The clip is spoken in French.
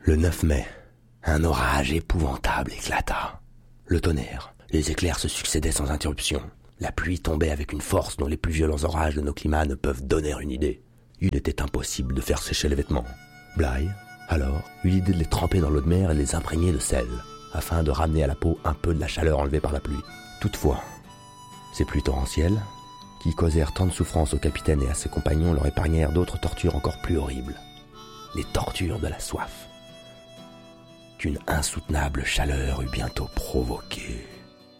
Le 9 mai, un orage épouvantable éclata. Le tonnerre, les éclairs se succédaient sans interruption. La pluie tombait avec une force dont les plus violents orages de nos climats ne peuvent donner une idée. Il était impossible de faire sécher les vêtements. Bligh, alors, eut l'idée de les tremper dans l'eau de mer et de les imprégner de sel, afin de ramener à la peau un peu de la chaleur enlevée par la pluie. Toutefois, ces pluies torrentielles, qui causèrent tant de souffrance au capitaine et à ses compagnons, leur épargnèrent d'autres tortures encore plus horribles. Les tortures de la soif, qu'une insoutenable chaleur eut bientôt provoquées.